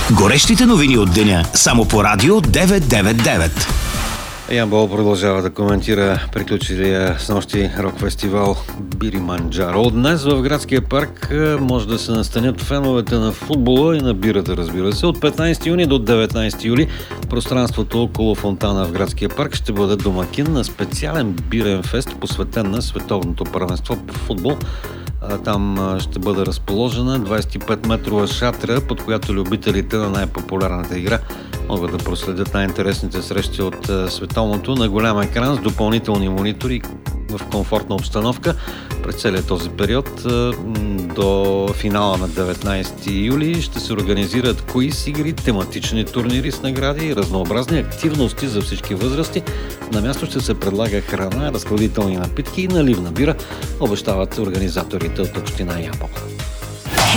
Горещите новини от деня само по радио 999. Ямбол продължава да коментира приключилия с нощи рок-фестивал Бириманджаро. Днес в градския парк може да се настанят феновете на футбола и на бирата, разбира се. От 15 юни до 19 юли пространството около фонтана в градския парк ще бъде домакин на специален бирен фест, посветен на световното първенство по футбол. Там ще бъде разположена 25-метрова шатра, под която любителите на най-популярната игра могат да проследят най-интересните срещи от световното на голям екран с допълнителни монитори в комфортна обстановка. През целият този период до финала на 19 юли ще се организират куиз игри, тематични турнири с награди и разнообразни активности за всички възрасти. На място ще се предлага храна, разхладителни напитки и наливна бира, обещават организаторите от община Ямбол.